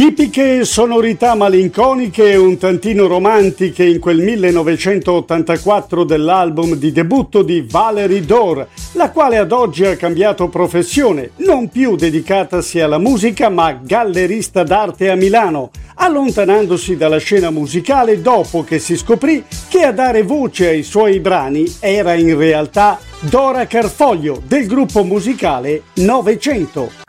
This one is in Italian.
Tipiche sonorità malinconiche e un tantino romantiche in quel 1984 dell'album di debutto di Valerie Dore, la quale ad oggi ha cambiato professione, non più dedicatasi alla musica ma gallerista d'arte a Milano, allontanandosi dalla scena musicale dopo che si scoprì che a dare voce ai suoi brani era in realtà Dora Carfoglio del gruppo musicale Novecento.